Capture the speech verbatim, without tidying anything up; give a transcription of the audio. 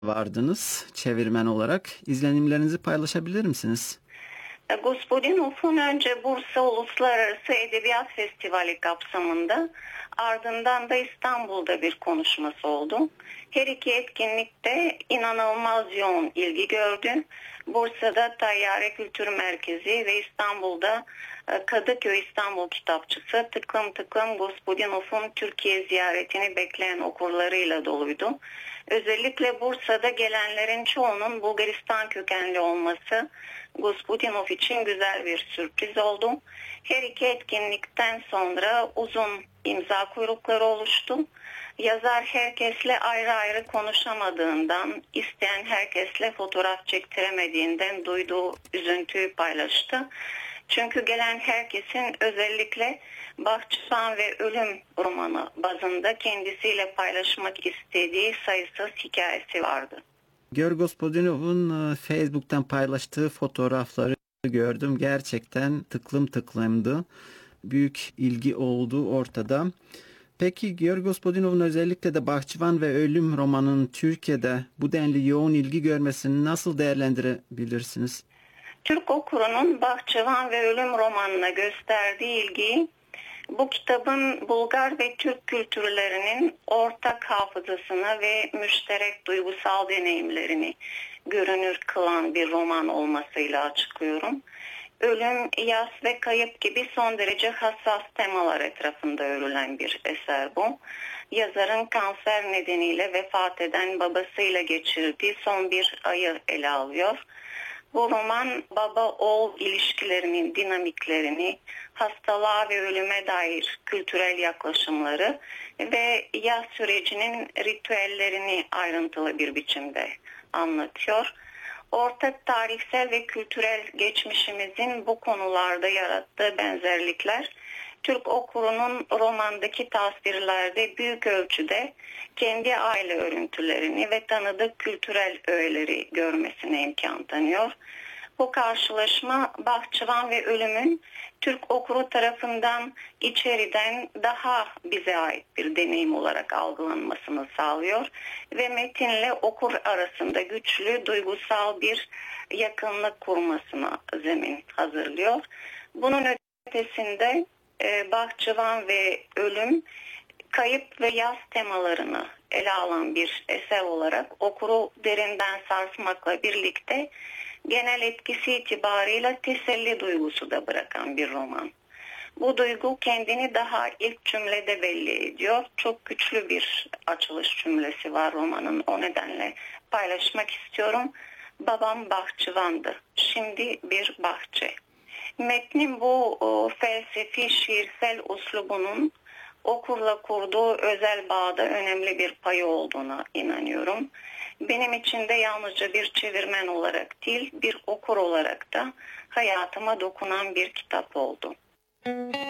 vardınız çevirmen olarak. İzlenimlerinizi paylaşabilir misiniz? Gospodinov'un önce Bursa Uluslararası Edebiyat Festivali kapsamında, ardından da İstanbul'da bir konuşması oldu. Her iki etkinlikte inanılmaz yoğun ilgi gördü. Bursa'da Tayyare Kültür Merkezi ve İstanbul'da Kadıköy İstanbul Kitapçısı tıklım tıklım Gospodinov'un Türkiye ziyaretini bekleyen okurlarıyla doluydu. Özellikle Bursa'da gelenlerin çoğunun Bulgaristan kökenli olması Gospodinov için güzel bir sürpriz oldu. Her iki etkinlikten sonra uzun imza kuyrukları oluştu. Yazar herkesle ayrı ayrı konuşamadığından, isteyen herkesle fotoğraf çektiremediğinden duyduğu üzüntüyü paylaştı. Çünkü gelen herkesin özellikle Bahçıvan ve Ölüm romanı bazında kendisiyle paylaşmak istediği sayısız hikayesi vardı. Georg Gospodinov'un Facebook'tan paylaştığı fotoğrafları gördüm. Gerçekten tıklım tıklımdı. Büyük ilgi olduğu ortada. Peki Georg Gospodinov'un özellikle de Bahçıvan ve Ölüm romanının Türkiye'de bu denli yoğun ilgi görmesini nasıl değerlendirebilirsiniz? Türk okurunun Bahçıvan ve Ölüm romanına gösterdiği ilgiyi, bu kitabın Bulgar ve Türk kültürlerinin ortak hafızasına ve müşterek duygusal deneyimlerini görünür kılan bir roman olmasıyla açıklıyorum. Ölüm, yas ve kayıp gibi son derece hassas temalar etrafında örülen bir eser bu. Yazarın kanser nedeniyle vefat eden babasıyla geçirdiği son bir ayı ele alıyor. Bu roman baba-oğul ilişkilerinin dinamiklerini, hastalığa ve ölüme dair kültürel yaklaşımları ve yas sürecinin ritüellerini ayrıntılı bir biçimde anlatıyor. Ortak tarihsel ve kültürel geçmişimizin bu konularda yarattığı benzerlikler, Türk okurunun romandaki tasvirlerde büyük ölçüde kendi aile örüntülerini ve tanıdık kültürel öğeleri görmesine imkan tanıyor. Bu karşılaşma Bahçıvan ve Ölüm'ün Türk okuru tarafından içeriden daha bize ait bir deneyim olarak algılanmasını sağlıyor ve metinle okur arasında güçlü duygusal bir yakınlık kurmasına zemin hazırlıyor. Bunun ötesinde Bahçıvan ve Ölüm kayıp ve yas temalarını ele alan bir eser olarak okuru derinden sarsmakla birlikte genel etkisi itibarıyla teselli duygusu da bırakan bir roman. Bu duygu kendini daha ilk cümlede belli ediyor. Çok güçlü bir açılış cümlesi var romanın. O nedenle paylaşmak istiyorum. Babam bahçıvandı. Şimdi bir bahçe. Metnin bu o, felsefi şiirsel uslubunun okurla kurduğu özel bağda önemli bir payı olduğuna inanıyorum. Benim için de yalnızca bir çevirmen olarak değil, bir okur olarak da hayatıma dokunan bir kitap oldu.